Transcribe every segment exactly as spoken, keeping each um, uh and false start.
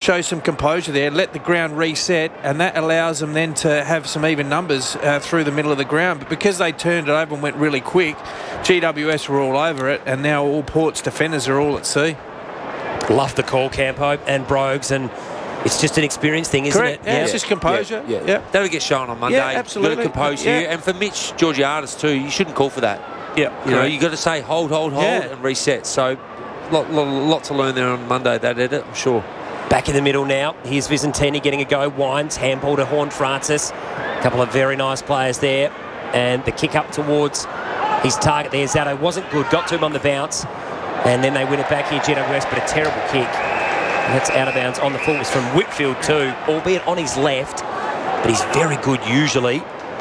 show some composure there, let the ground reset, and that allows them then to have some even numbers uh, through the middle of the ground. But because they turned it over and went really quick, G W S were all over it, and now all Port's defenders are all at sea. Love the call, Campo and Brogues, and it's just an experience thing, isn't Correct. it? Yeah, Yeah. it's just composure. Yeah, yeah. Yeah. That'll get shown on Monday. Yeah, absolutely. You've got to compose Yeah. you. And for Mitch Georgiades too, you shouldn't call for that. Yeah, You know, you got to say hold, hold, hold, Yeah. and reset. So, lot, lot, lot to learn there on Monday. That edit, I'm sure. Back in the middle now. Here's Visentini getting a go. Wines, handball to Horn Francis. A couple of very nice players there. And the kick up towards his target there. Zato wasn't good. Got to him on the bounce. And then they win it back here, G W S, but a terrible kick. And that's out of bounds on the full. It's from Whitfield too, albeit on his left. But he's very good usually.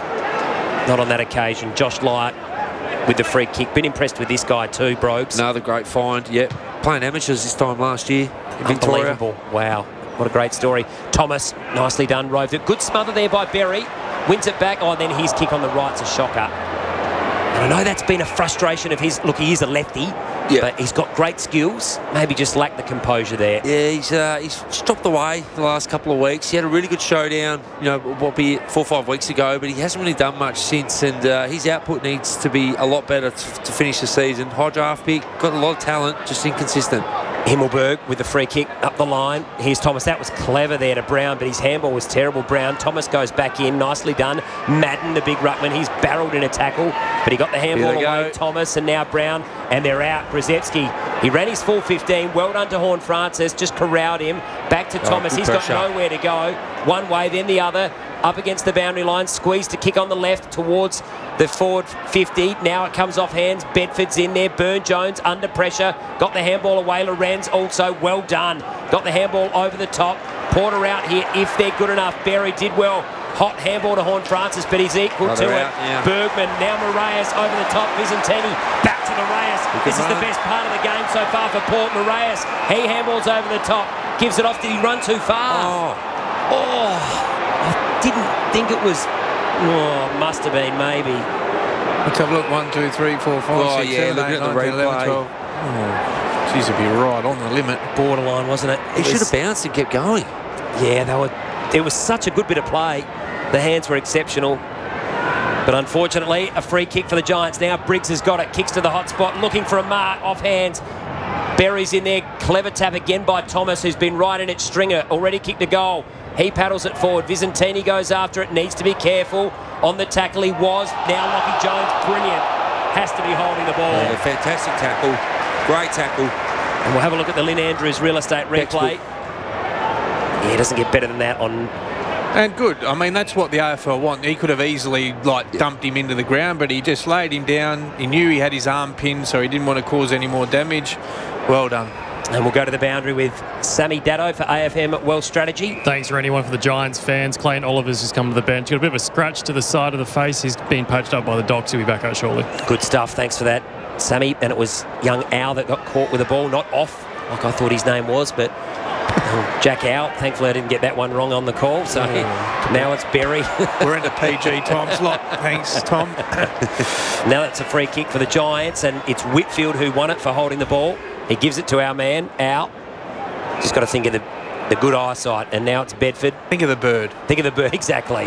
Not on that occasion. Josh Light with the free kick. Been impressed with this guy too, Brogues. Another great find. Yep. Playing amateurs this time last year in Victoria. Unbelievable. Wow. What a great story. Thomas, nicely done, roved it. Good smother there by Berry. Wins it back. Oh, and then his kick on the right's a shocker. And I know that's been a frustration of his. Look, he is a lefty, Yeah. but he's got great skills. Maybe just lacked the composure there. Yeah, he's uh, he's stopped away the last couple of weeks. He had a really good showdown, you know, what be it, four or five weeks ago, but he hasn't really done much since. And uh, his output needs to be a lot better to, to finish the season. High draft pick, got a lot of talent, just inconsistent. Himmelberg with the free kick up the line. Here's Thomas. That was clever there to Brown, but his handball was terrible. Brown. Thomas goes back in. Nicely done. Madden, the big ruckman. He's barreled in a tackle, but he got the handball Here they away. go. Thomas and now Brown, and they're out. Brzezowski, he ran his full fifteen. Well done to Horn Francis. Just corralled him. Back to Oh, Thomas. good He's pressure. got nowhere to go. One way, then the other. Up against the boundary line. Squeezed to kick on the left towards the forward fifty. Now it comes off hands. Bedford's in there. Burne-Jones under pressure. Got the handball away. Lorenz also well done. Got the handball over the top. Porter out here if they're good enough. Berry did well. Hot handball to Horn Francis, but he's equal Oh, to they're it. out, yeah. Bergman, now Moraes over the top. Visentini back to Moraes. This is the run. best part of the game so far for Port. Moraes, he handballs over the top. Gives it off. Did he run too far? Oh, Oh, I didn't think it was. Oh, must have been maybe. Let's have a look. One, two, three, four, five, Oh, six, yeah, seven, looking eight, at the nine, ten, eleven, replay. twelve. Oh, geez, it'd be right on the limit. Borderline, wasn't it? he It should was- have bounced and kept going. Yeah, they were. It was such a good bit of play. The hands were exceptional. But unfortunately, a free kick for the Giants. Now Briggs has got it. Kicks to the hot spot, looking for a mark off hands. Berry's in there. Clever tap again by Thomas, who's been right in it. Stringer already kicked a goal. He paddles it forward. Visentini goes after it. Needs to be careful. On the tackle he was. Now Lockie Jones, brilliant. Has to be holding the ball. Yeah, fantastic tackle. Great tackle. And we'll have a look at the Lynn Andrews real estate replay. Textbook. Yeah, it doesn't get better than that on. And good. I mean, that's what the A F L want. He could have easily like dumped him into the ground, but he just laid him down. He knew he had his arm pinned, so he didn't want to cause any more damage. Well done. And we'll go to the boundary with Sammy Datto for A F M Well Strategy. Thanks for anyone for the Giants fans. Clayton Oliver's just come to the bench. Got a bit of a scratch to the side of the face. He's been patched up by the docs. He'll be back out shortly. Good stuff. Thanks for that, Sammy. And it was young Al that got caught with the ball, not off like I thought his name was, but um, Jack Al. Thankfully, I didn't get that one wrong on the call. So now it's Berry. We're into P G time slot. Thanks, Tom. Now it's a free kick for the Giants, and it's Whitfield who won it for holding the ball. He gives it to our man, Al. Just got to think of the, the good eyesight. And now it's Bedford. Think of the bird. Think of the bird, exactly.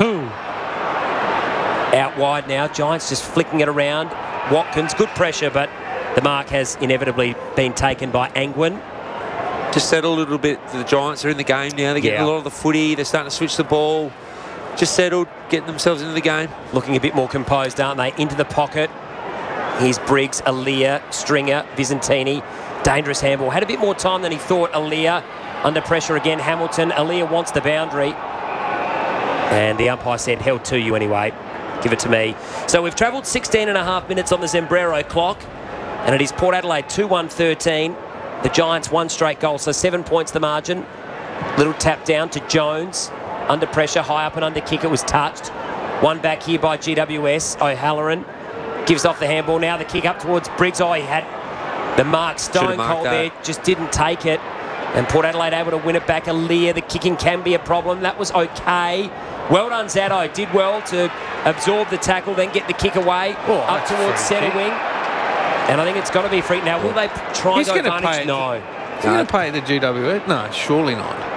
Out wide now. Giants just flicking it around. Watkins, good pressure, but the mark has inevitably been taken by Angwin. Just settle a little bit. The Giants are in the game now. They're getting Yeah. a lot of the footy. They're starting to switch the ball. Just settled, getting themselves into the game. Looking a bit more composed, aren't they? Into the pocket. Here's Briggs, Aaliyah, Stringer, Visentini. Dangerous handball. Had a bit more time than he thought. Aaliyah under pressure again. Hamilton. Aaliyah wants the boundary. And the umpire said, held to you anyway. Give it to me. So we've travelled sixteen and a half minutes on the Zembrero clock. And it is Port Adelaide two one thirteen. The Giants one straight goal. So seven points the margin. Little tap down to Jones. Under pressure. High up and under kick. It was touched. One back here by G W S. O'Halloran gives off the handball. Now the kick up towards Briggs. Oh, he had the mark stone marked cold that. there. Just didn't take it. And Port Adelaide able to win it back. Aaliyah, the kicking can be a problem. That was okay. Well done, Zato. Did well to absorb the tackle, then get the kick away. Oh, up that's a towards free centre kick. wing. And I think it's got to be free. Now, will they try He's and go gonna advantage? pay- No. Is he going to pay the G W S? No, surely not.